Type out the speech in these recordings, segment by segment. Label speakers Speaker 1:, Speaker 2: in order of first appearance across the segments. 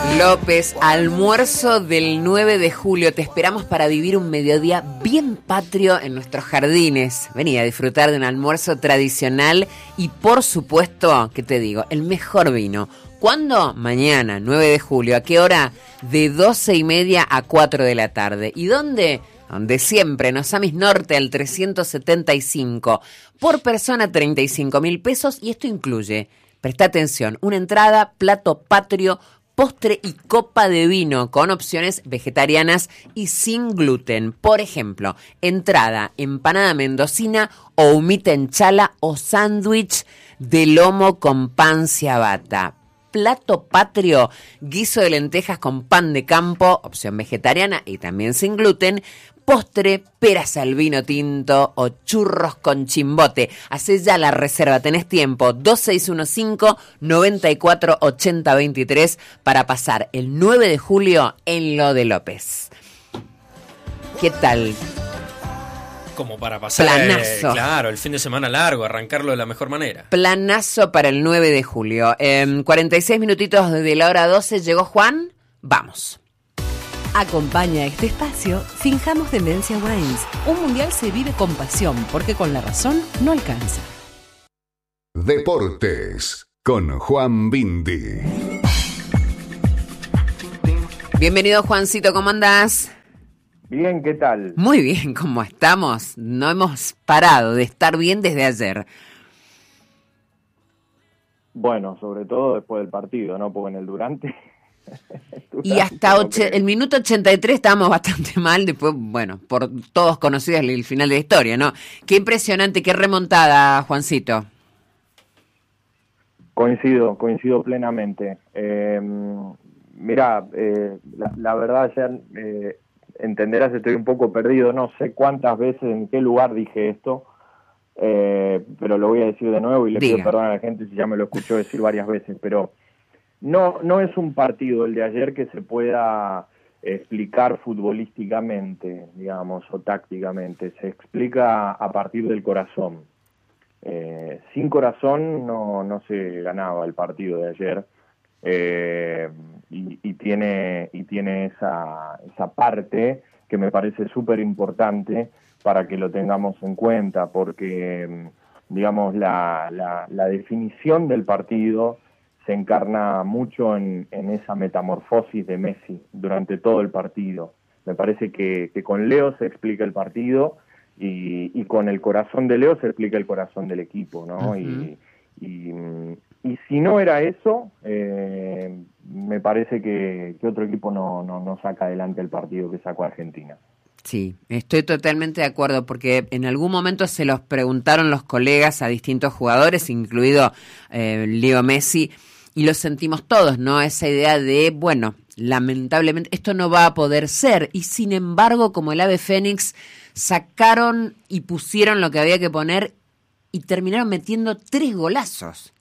Speaker 1: López, almuerzo del 9 de julio. Te esperamos para vivir un mediodía bien patrio en nuestros jardines. Vení a disfrutar de un almuerzo tradicional y, por supuesto, ¿qué te digo? El mejor vino. ¿Cuándo? Mañana, 9 de julio. ¿A qué hora? De 12:30 a 4 de la tarde. ¿Y dónde? Donde siempre, en Osamis Norte, al 375. Por persona, 35.000 pesos. Y esto incluye, presta atención, una entrada, plato patrio, postre y copa de vino con opciones vegetarianas y sin gluten. Por ejemplo, entrada, empanada mendocina o humita en chala o sándwich de lomo con pan ciabatta. Plato patrio, guiso de lentejas con pan de campo, opción vegetariana y también sin gluten. Postre, peras al vino tinto o churros con chimbote. Hacé ya la reserva, tenés tiempo, 2615-948023 para pasar el 9 de julio en lo de López. ¿Qué tal?
Speaker 2: Como para pasar,
Speaker 1: planazo.
Speaker 2: Claro, el fin de semana largo, arrancarlo de la mejor manera.
Speaker 1: Planazo para el 9 de julio. 46 minutitos de la hora 12, llegó Juan, vamos.
Speaker 3: Acompaña este espacio Finjamos Demencia Wines. Un mundial se vive con pasión, porque con la razón no alcanza.
Speaker 4: Deportes con Juan Bindi.
Speaker 1: Bienvenido, Juancito, ¿cómo andás?
Speaker 5: Bien, ¿qué tal?
Speaker 1: Muy bien, ¿cómo estamos? No hemos parado de estar bien desde ayer.
Speaker 5: Bueno, sobre todo después del partido, ¿no? Porque en el durante...
Speaker 1: Y hasta el minuto 83 estábamos bastante mal, después, bueno, por todos conocidos el final de la historia, ¿no? Qué impresionante, qué remontada, Juancito.
Speaker 5: Coincido plenamente. Mirá, la verdad ya entenderás, estoy un poco perdido, no sé cuántas veces, en qué lugar dije esto, pero lo voy a decir de nuevo y le pido perdón a la gente si ya me lo escuchó decir varias veces, pero no es un partido el de ayer que se pueda explicar futbolísticamente, digamos, o tácticamente. Se explica a partir del corazón. Sin corazón no se ganaba el partido de ayer. Y tiene esa parte que me parece súper importante para que lo tengamos en cuenta, porque, digamos, la definición del partido se encarna mucho en esa metamorfosis de Messi durante todo el partido. Me parece que con Leo se explica el partido y con el corazón de Leo se explica el corazón del equipo, ¿no? Uh-huh. Y si no era eso, me parece que otro equipo no saca adelante el partido que sacó Argentina.
Speaker 1: Sí, estoy totalmente de acuerdo, porque en algún momento se los preguntaron los colegas a distintos jugadores, incluido Leo Messi, y lo sentimos todos, ¿no? Esa idea de, bueno, lamentablemente esto no va a poder ser, y sin embargo, como el ave fénix, sacaron y pusieron lo que había que poner y terminaron metiendo 3 golazos.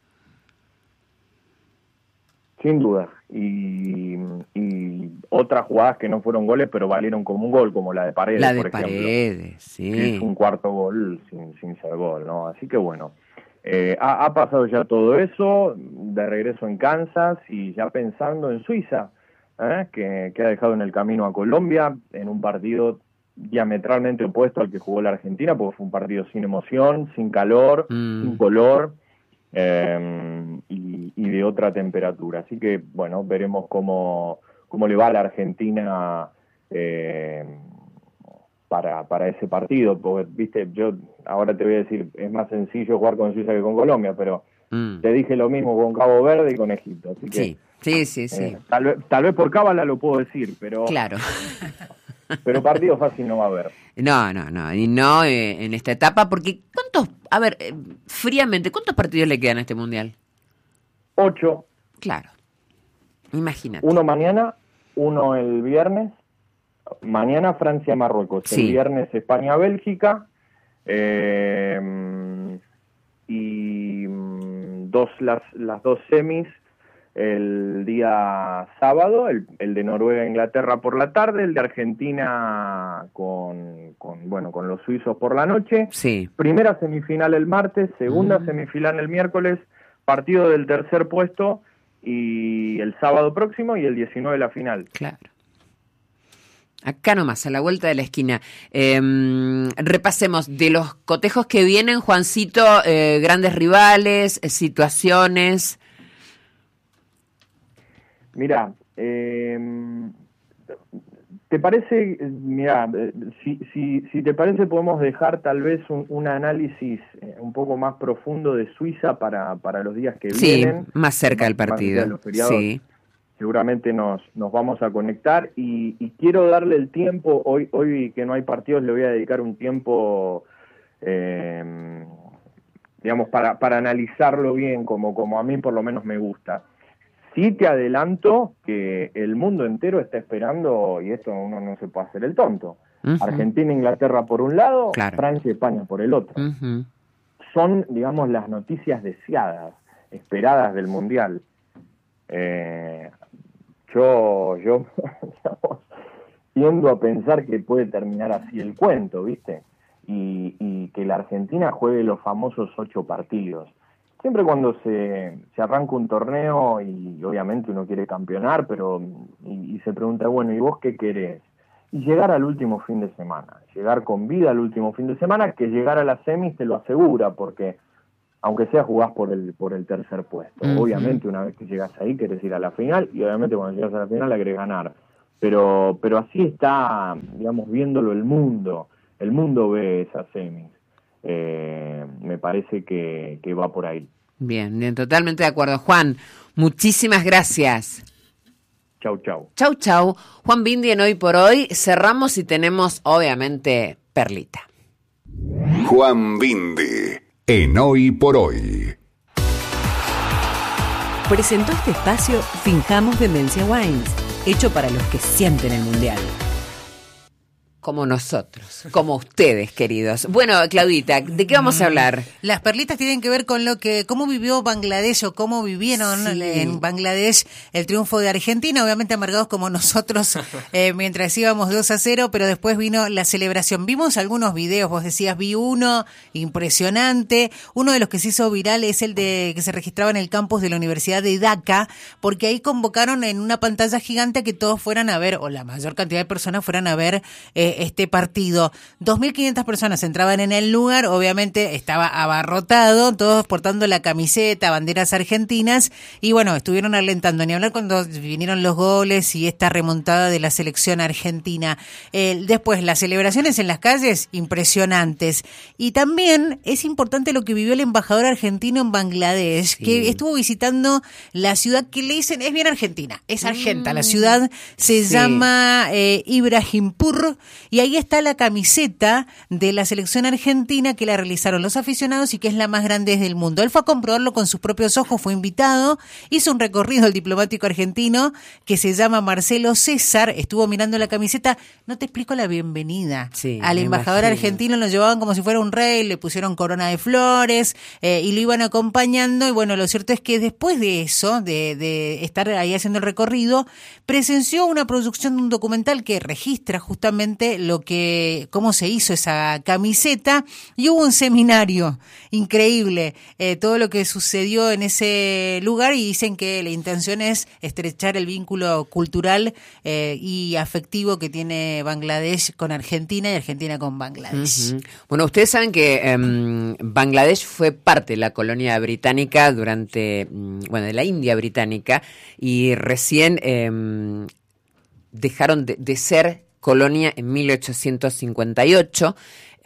Speaker 5: Sin duda, y otras jugadas que no fueron goles, pero valieron como un gol, como la de Paredes, por ejemplo. La de
Speaker 1: Paredes, sí.
Speaker 5: Que es un cuarto gol sin ser gol, ¿no? Así que bueno, ha pasado ya todo eso, de regreso en Kansas y ya pensando en Suiza, que ha dejado en el camino a Colombia en un partido diametralmente opuesto al que jugó la Argentina, porque fue un partido sin emoción, sin calor, sin color, y de otra temperatura. Así que, bueno, veremos cómo le va a la Argentina para ese partido, porque, viste, yo ahora te voy a decir, es más sencillo jugar con Suiza que con Colombia, pero te dije lo mismo con Cabo Verde y con Egipto, así que
Speaker 1: sí.
Speaker 5: Tal vez por cábala lo puedo decir, pero
Speaker 1: claro.
Speaker 5: Pero partido fácil no va a haber.
Speaker 1: No, y no en esta etapa, porque fríamente, ¿cuántos partidos le quedan a este Mundial?
Speaker 5: 8.
Speaker 1: Claro, imagínate.
Speaker 5: 1 mañana, 1 el viernes. Mañana Francia-Marruecos, sí. El viernes España-Bélgica, y las 2 semis el día sábado, el de Noruega-Inglaterra por la tarde, el de Argentina con los suizos por la noche.
Speaker 1: Sí.
Speaker 5: Primera semifinal el martes, segunda semifinal el miércoles, partido del tercer puesto y el sábado próximo y el 19 la final.
Speaker 1: Claro. Acá nomás, a la vuelta de la esquina. Repasemos de los cotejos que vienen, Juancito, grandes rivales, situaciones.
Speaker 5: Mira, ¿te parece? Mira, si te parece podemos dejar tal vez un análisis un poco más profundo de Suiza para los días que vienen.
Speaker 1: Sí, más cerca del partido.
Speaker 5: Los feriados.
Speaker 1: Sí.
Speaker 5: Seguramente nos vamos a conectar y quiero darle el tiempo, hoy que no hay partidos le voy a dedicar un tiempo, digamos, para analizarlo bien, como a mí por lo menos me gusta. Sí te adelanto que el mundo entero está esperando, y esto uno no se puede hacer el tonto, Argentina e Inglaterra por un lado,
Speaker 1: claro.
Speaker 5: Francia y España por el otro. Son, digamos, las noticias deseadas, esperadas del Mundial. Yo digamos, tiendo a pensar que puede terminar así el cuento, ¿viste? Y que la Argentina juegue los famosos 8 partidos. Siempre cuando se arranca un torneo y obviamente uno quiere campeonar, pero y se pregunta, bueno, ¿y vos qué querés? Y llegar al último fin de semana, llegar con vida al último fin de semana, que llegar a las semis te lo asegura, porque aunque sea jugás por el tercer puesto. Obviamente una vez que llegas ahí querés ir a la final, y obviamente cuando llegas a la final la querés ganar. Pero así está, digamos, viéndolo el mundo ve esas semis. Me parece que va por ahí.
Speaker 1: Bien, totalmente de acuerdo. Juan, muchísimas gracias.
Speaker 5: Chau, chau.
Speaker 1: Chau, chau. Juan Bindi en Hoy por Hoy. Cerramos y tenemos, obviamente, perlita.
Speaker 4: Juan Bindi en Hoy por Hoy.
Speaker 3: Presentó este espacio Finjamos Demencia Wines, hecho para los que sienten el mundial.
Speaker 1: Como nosotros, como ustedes, queridos. Bueno, Claudita, ¿de qué vamos a hablar?
Speaker 6: Las perlitas tienen que ver con cómo vivió Bangladesh o cómo vivieron en Bangladesh el triunfo de Argentina, obviamente amargados como nosotros mientras íbamos 2-0, pero después vino la celebración. Vimos algunos videos, vos decías, vi uno impresionante. Uno de los que se hizo viral es el de que se registraba en el campus de la Universidad de Dhaka, porque ahí convocaron en una pantalla gigante a que todos fueran a ver, o la mayor cantidad de personas fueran a ver este partido. 2.500 personas entraban en el lugar, obviamente estaba abarrotado, todos portando la camiseta, banderas argentinas, y bueno, estuvieron alentando, ni hablar cuando vinieron los goles y esta remontada de la selección argentina. Después, las celebraciones en las calles, impresionantes. Y también es importante lo que vivió el embajador argentino en Bangladesh, que estuvo visitando la ciudad que le dicen, es bien argentina, es Argenta, la ciudad se llama Ibrahimpur, y ahí está la camiseta de la selección argentina que la realizaron los aficionados y que es la más grande del mundo. Él fue a comprobarlo con sus propios ojos, fue invitado, hizo un recorrido el diplomático argentino que se llama Marcelo César, estuvo mirando la camiseta. No te explico la bienvenida al embajador argentino, lo llevaban como si fuera un rey, le pusieron corona de flores y lo iban acompañando. Y bueno, lo cierto es que después de eso, de estar ahí haciendo el recorrido, presenció una producción de un documental que registra justamente cómo se hizo esa camiseta, y hubo un seminario increíble, todo lo que sucedió en ese lugar, y dicen que la intención es estrechar el vínculo cultural y afectivo que tiene Bangladesh con Argentina y Argentina con Bangladesh.
Speaker 1: Bueno, ustedes saben que Bangladesh fue parte de la colonia británica de la India británica, y recién dejaron de ser colonia en 1858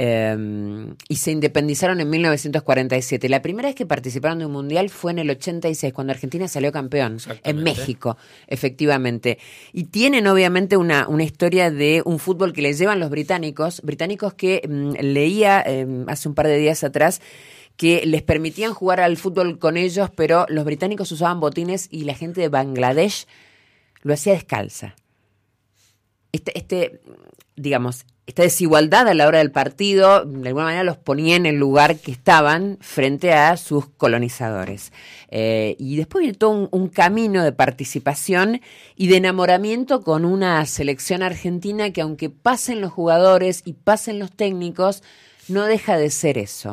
Speaker 1: y se independizaron en 1947. La primera vez que participaron de un mundial fue en el 86, cuando Argentina salió campeón en México, efectivamente. Y tienen obviamente una historia de un fútbol que les llevan los británicos que leía hace un par de días atrás que les permitían jugar al fútbol con ellos, pero los británicos usaban botines y la gente de Bangladesh lo hacía descalza. Esta desigualdad a la hora del partido, de alguna manera los ponía en el lugar que estaban frente a sus colonizadores. Y después viene todo un camino de participación y de enamoramiento con una selección argentina que, aunque pasen los jugadores y pasen los técnicos, no deja de ser eso.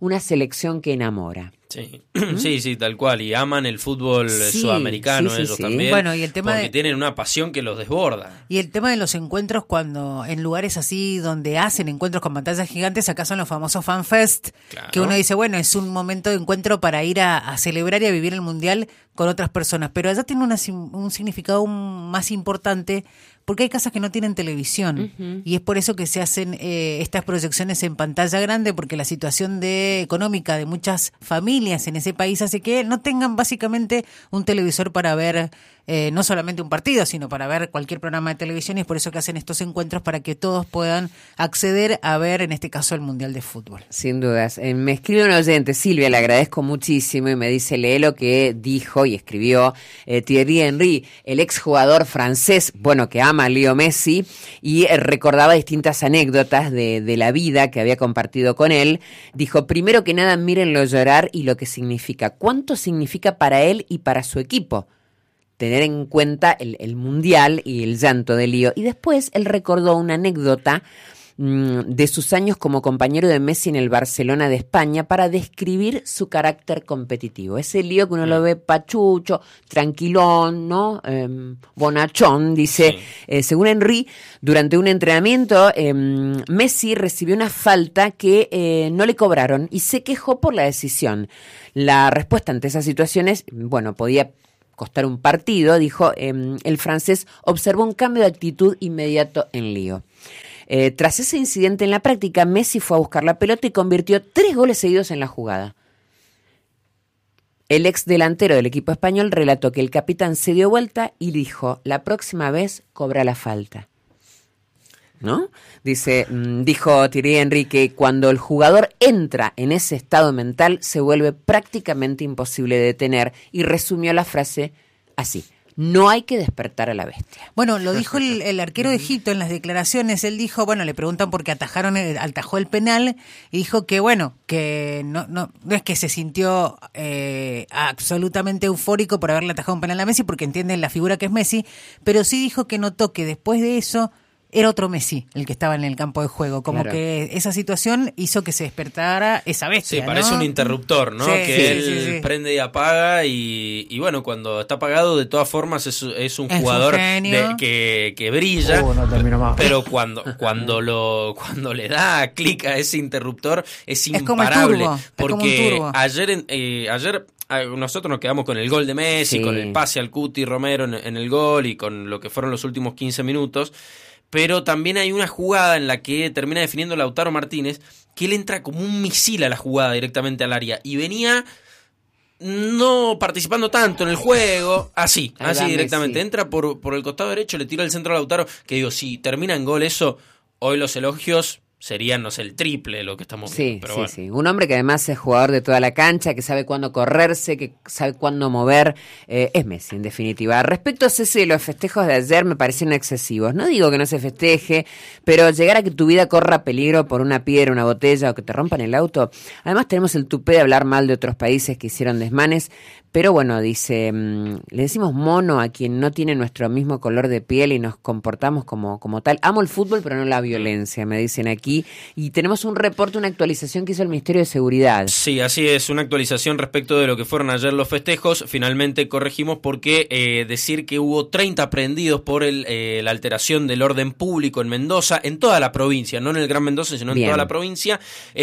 Speaker 1: una selección que enamora.
Speaker 2: Sí. Sí, tal cual. Y aman el fútbol sudamericano ellos también.
Speaker 6: Bueno, y el tema
Speaker 2: porque tienen una pasión que los desborda.
Speaker 6: Y el tema de los encuentros cuando en lugares así donde hacen encuentros con pantallas gigantes, acá son los famosos FanFest,
Speaker 2: Claro.
Speaker 6: que uno dice, bueno, es un momento de encuentro para ir a celebrar y a vivir el Mundial con otras personas. Pero allá tiene un significado aún más importante porque hay casas que no tienen televisión y es por eso que se hacen estas proyecciones en pantalla grande, porque la situación económica de muchas familias en ese país hace que no tengan básicamente un televisor para ver no solamente un partido, sino para ver cualquier programa de televisión, y es por eso que hacen estos encuentros para que todos puedan acceder a ver, en este caso, el Mundial de Fútbol.
Speaker 1: Sin dudas. Me escribe un oyente, Silvia, le agradezco muchísimo, y me dice, lee lo que dijo y escribió Thierry Henry, el exjugador francés, bueno, que ama a Leo Messi, y recordaba distintas anécdotas de la vida que había compartido con él. Dijo, primero que nada, mírenlo llorar y lo que significa. ¿Cuánto significa para él y para su equipo? Tener en cuenta el Mundial y el llanto de Leo. Y después él recordó una anécdota de sus años como compañero de Messi en el Barcelona de España para describir su carácter competitivo. Ese Leo que uno lo ve pachucho, tranquilón, ¿no? Bonachón, dice. Sí. Según Henry, durante un entrenamiento, Messi recibió una falta que no le cobraron y se quejó por la decisión. La respuesta ante esas situaciones, bueno, podía costar un partido, dijo, el francés observó un cambio de actitud inmediato en Leo. Tras ese incidente en la práctica, Messi fue a buscar la pelota y convirtió 3 goles seguidos en la jugada. El ex delantero del equipo español relató que el capitán se dio vuelta y dijo, la próxima vez cobra la falta. ¿No? Dijo Thierry Henry que cuando el jugador entra en ese estado mental se vuelve prácticamente imposible de detener, y resumió la frase así: no hay que despertar a la bestia.
Speaker 6: Bueno, lo dijo el arquero de Egipto en las declaraciones. Él dijo, bueno, le preguntan por qué atajó el penal, y dijo que, bueno, que no es que se sintió absolutamente eufórico por haberle atajado un penal a Messi, porque entiende la figura que es Messi, pero sí dijo que notó que después de eso era otro Messi el que estaba en el campo de juego, como claro, que esa situación hizo que se despertara esa bestia.
Speaker 2: Sí, parece, ¿no?, un interruptor, ¿no? Sí, que él prende y apaga, y bueno, cuando está apagado, de todas formas es un jugador que brilla,
Speaker 7: no termino más.
Speaker 2: Pero cuando le da clic a ese interruptor es imparable, porque ayer nosotros nos quedamos con el gol de Messi, con el pase al Cuti Romero en el gol y con lo que fueron los últimos 15 minutos. Pero también hay una jugada en la que termina definiendo Lautaro Martínez, que él entra como un misil a la jugada directamente al área, y venía no participando tanto en el juego, así directamente. Entra por el costado derecho, le tira el centro a Lautaro, que digo, si termina en gol eso, hoy los elogios serían, no sé, el triple de lo que estamos viendo. Pero bueno.
Speaker 1: Sí. Un hombre que además es jugador de toda la cancha, que sabe cuándo correrse, que sabe cuándo mover, es Messi, en definitiva. Respecto a ese, los festejos de ayer me parecieron excesivos. No digo que no se festeje, pero llegar a que tu vida corra peligro por una piedra, una botella, o que te rompan el auto. Además tenemos el tupé de hablar mal de otros países que hicieron desmanes. Pero bueno, dice, le decimos mono a quien no tiene nuestro mismo color de piel y nos comportamos como tal. Amo el fútbol, pero no la violencia, me dicen aquí. Y tenemos un reporte, una actualización que hizo el Ministerio de Seguridad.
Speaker 2: Sí, así es, una actualización respecto de lo que fueron ayer los festejos. Finalmente corregimos porque decir que hubo 30 aprehendidos por la alteración del orden público en Mendoza, en toda la provincia, no en el Gran Mendoza, sino en toda la provincia.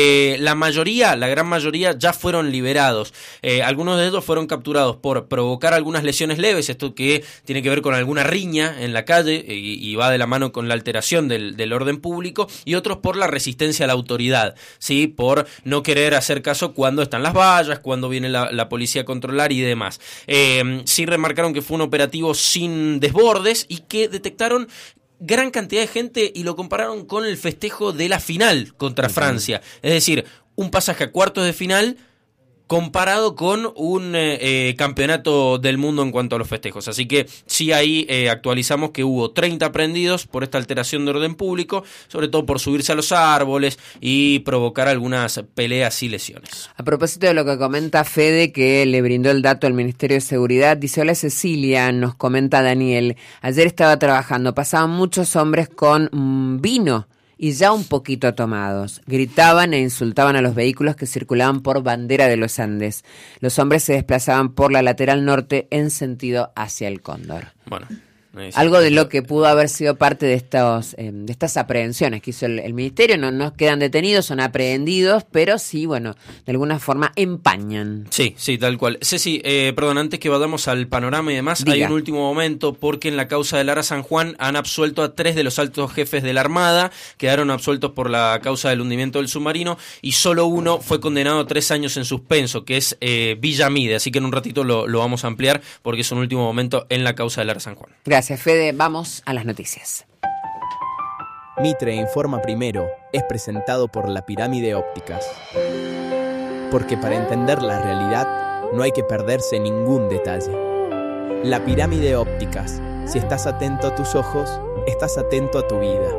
Speaker 2: La gran mayoría ya fueron liberados. Algunos de ellos fueron capturados por provocar algunas lesiones leves, esto que tiene que ver con alguna riña en la calle y va de la mano con la alteración del orden público, y otros por la resistencia a la autoridad, ¿sí? Por no querer hacer caso cuando están las vallas, cuando viene la policía a controlar y demás. Sí remarcaron que fue un operativo sin desbordes y que detectaron gran cantidad de gente y lo compararon con el festejo de la final contra Francia, es decir, un pasaje a cuartos de final comparado con un campeonato del mundo en cuanto a los festejos. Así que sí, ahí actualizamos que hubo 30 aprehendidos por esta alteración de orden público, sobre todo por subirse a los árboles y provocar algunas peleas y lesiones.
Speaker 1: A propósito de lo que comenta Fede, que le brindó el dato al Ministerio de Seguridad, dice, hola Cecilia, nos comenta Daniel, ayer estaba trabajando, pasaban muchos hombres con vino y ya un poquito tomados. Gritaban e insultaban a los vehículos que circulaban por Bandera de los Andes. Los hombres se desplazaban por la lateral norte en sentido hacia el Cóndor.
Speaker 2: Bueno,
Speaker 1: algo de lo que pudo haber sido parte de estas aprehensiones que hizo el ministerio. No quedan detenidos, son aprehendidos, pero sí, bueno, de alguna forma empañan.
Speaker 2: Sí, tal cual. Ceci, perdón, antes que vayamos al panorama y demás,
Speaker 1: Diga.
Speaker 2: hay un último momento porque en la causa de Lara San Juan han absuelto a 3 de los altos jefes de la Armada, quedaron absueltos por la causa del hundimiento del submarino y solo uno fue condenado a 3 años en suspenso, que es Villamide, así que en un ratito lo vamos a ampliar porque es un último momento en la causa de Lara San Juan.
Speaker 1: Gracias, Fede. Vamos a las noticias.
Speaker 7: Mitre Informa Primero es presentado por La Pirámide Ópticas. Porque para entender la realidad no hay que perderse ningún detalle. La Pirámide Ópticas. Si estás atento a tus ojos, estás atento a tu vida.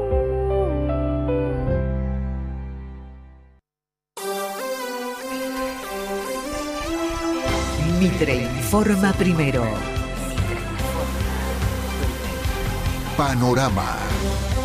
Speaker 3: Mitre Informa Primero.
Speaker 4: Panorama.